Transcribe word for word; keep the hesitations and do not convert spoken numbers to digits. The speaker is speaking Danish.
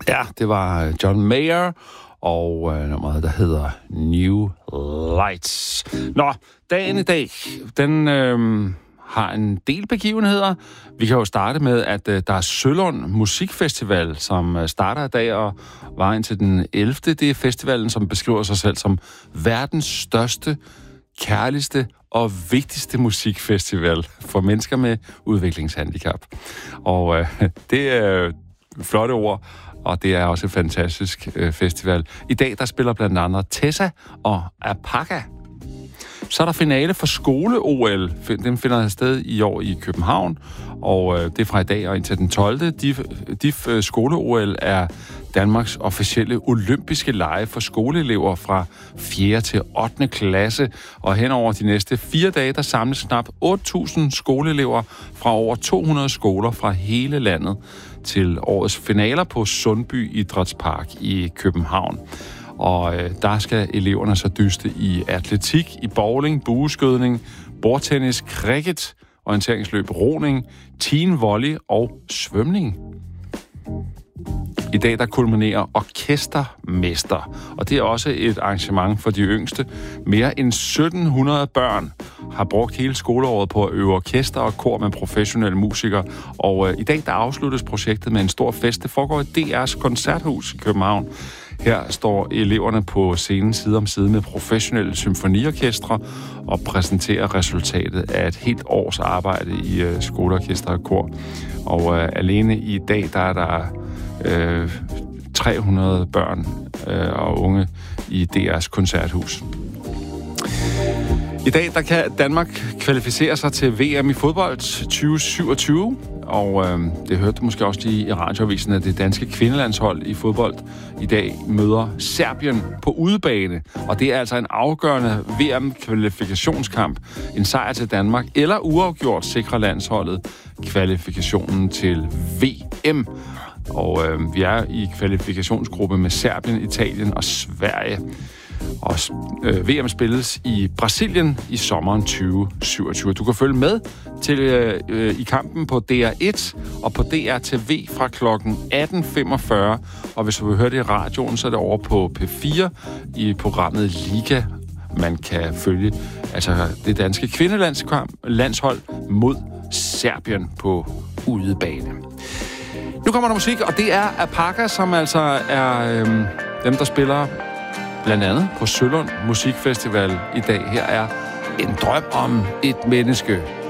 Ja, det var John Mayer og øh, nummeret, der hedder New Lights. Nå, dagen i dag, den øh, har en del begivenheder. Vi kan jo starte med, at øh, der er Sølund Musikfestival, som øh, starter i dag og var indtil den ellevte Det er festivalen, som beskriver sig selv som verdens største, kærligste og vigtigste musikfestival for mennesker med udviklingshandicap. Og øh, det er flotte ord, og det er også en fantastisk øh, festival. I dag, der spiller blandt andet Tessa og Apaka. Så er der finale for skole-O L. Den finder sted i år i København, og øh, det er fra i dag og indtil den tolvte D I F, D I F skole-O L er Danmarks officielle olympiske lege for skoleelever fra fjerde til ottende klasse. Og hen over de næste fire dage, der samles knap otte tusind skoleelever fra over to hundrede skoler fra hele landet til årets finaler på Sundby Idrætspark i København. Og øh, der skal eleverne så dyste i atletik, i bowling, bueskydning, bordtennis, cricket, orienteringsløb, roning, teen volley og svømning. I dag der kulminerer Orkestermester, og det er også et arrangement for de yngste. Mere end sytten hundrede børn har brugt hele skoleåret på at øve orkester og kor med professionelle musikere, og øh, i dag der afsluttes projektet med en stor fest. Det foregår i D R's koncerthus i København. Her står eleverne på scenen side om side med professionelle symfoniorkestre og præsenterer resultatet af et helt års arbejde i øh, skoleorkester og kor. Og øh, alene i dag der er der øh, tre hundrede børn øh, og unge i D R's koncerthus. I dag der kan Danmark kvalificere sig til V M i fodbold tyve syvogtyve, og øh, det hørte du måske også lige i radioavisen, at det danske kvindelandshold i fodbold i dag møder Serbien på udebane, og det er altså en afgørende V M-kvalifikationskamp. En sejr til Danmark eller uafgjort sikrer landsholdet kvalifikationen til V M. Og øh, vi er i kvalifikationsgruppe med Serbien, Italien og Sverige. Og øh, V M spilles i Brasilien i sommeren tyve syvogtyve. Du kan følge med til øh, i kampen på D R et og på D R T V fra klokken atten femogfyrre. Og hvis du vil høre det i radioen, så er det over på P fire i programmet Liga, man kan følge altså det danske kvindelandshold mod Serbien på udebane. Nu kommer der musik, og det er Apaka, som altså er øh, dem, der spiller blandt andet på Sølund Musikfestival i dag. Her er En drøm om et menneske.